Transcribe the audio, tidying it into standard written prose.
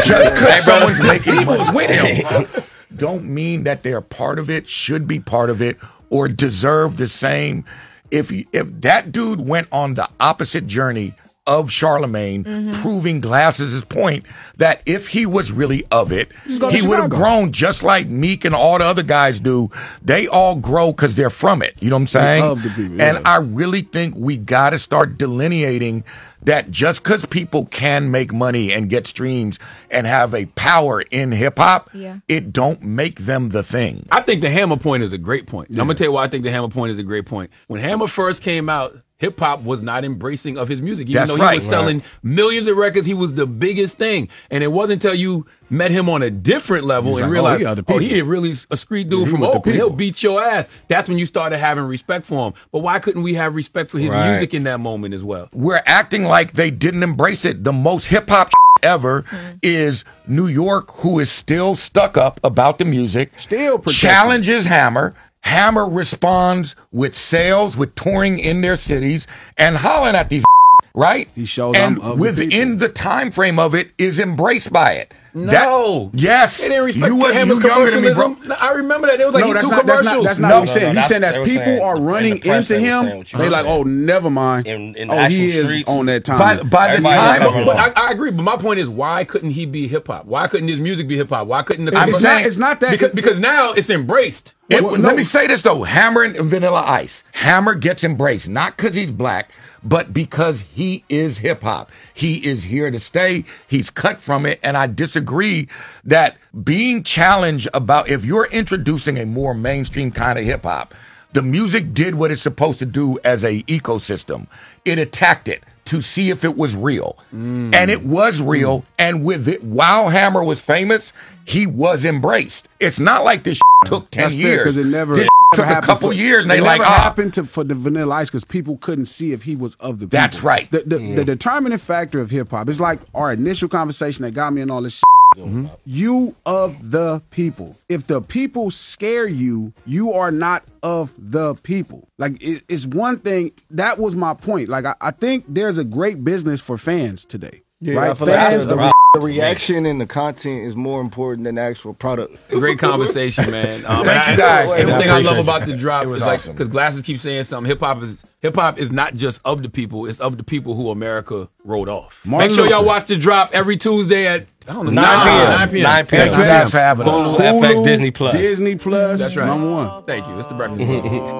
Just because someone's making money with him don't mean that they're part of it, should be part of it, or deserve the same. If that dude went on the opposite journey of Charlemagne, proving Glass's point that if he was really of it, he would have grown just like Meek and all the other guys do. They all grow because they're from it. You know what I'm saying? Of the people, yeah. And I really think we got to start delineating that just because people can make money and get streams and have a power in hip hop, it don't make them the thing. I think the Hammer point is a great point. I'm going to tell you why I think the Hammer point is a great point. When Hammer first came out, hip hop was not embracing of his music. Even though he was selling millions of records, he was the biggest thing. And it wasn't until you met him on a different level and realized, he really a street dude from Oakland. He'll beat your ass. That's when you started having respect for him. But why couldn't we have respect for his music in that moment as well? We're acting like they didn't embrace it. The most hip hop ever is New York, who is still stuck up about the music, still challenges Hammer. Hammer responds with sales, with touring in their cities, and hollering at these, right? He shows and them within the time frame of it is embraced by it. No. Yes. They didn't respect you younger than me, bro. I remember that. They was like, he's too commercial. That's not what he said. He said as people are running into him, they like, oh, never mind. He is on that time. By the time. But I agree. But my point is, why couldn't he be hip hop? Why couldn't his music be hip hop? Why couldn't the people? It's not that. Because now it's embraced. Let me say this, though. Hammer and Vanilla Ice. Hammer gets embraced, not because he's black, but because he is hip hop. He is here to stay. He's cut from it. And I disagree that being challenged about if you're introducing a more mainstream kind of hip hop, the music did what it's supposed to do as a ecosystem. It attacked it to see if it was real. And it was real. And with it, while Hammer was famous, he was embraced. It's not like this took 10 years. Because it never took a couple years, and they like happened for the Vanilla Ice because people couldn't see if he was of the people. That's right. The determining factor of hip hop is like our initial conversation that got me in all this. You of the people. If the people scare you, you are not of the people. Like it's one thing. That was my point. Like I think there's a great business for fans today. Yeah, right? I feel Fans, like the reaction and the content is more important than the actual product. Great conversation, man. Thank you guys. Everything I love about the drop is like awesome. because Glasses keep saying something. Hip hop is not just of the people; it's of the people who America wrote off. Make sure y'all watch the drop every Tuesday at 9 p.m. 9 p.m. Thank you guys for having us. Hulu, FX, Disney Plus. Disney Plus. That's right. #1. Thank you. It's the Breakfast Club.